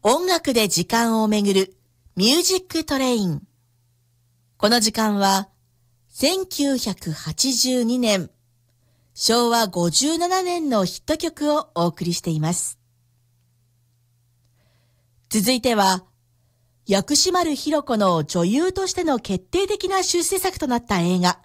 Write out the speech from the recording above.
音楽で時間をめぐるミュージックトレイン。この時間は1982年、昭和57年のヒット曲をお送りしています。続いては、薬師丸ひろ子の女優としての決定的な出世作となった映画、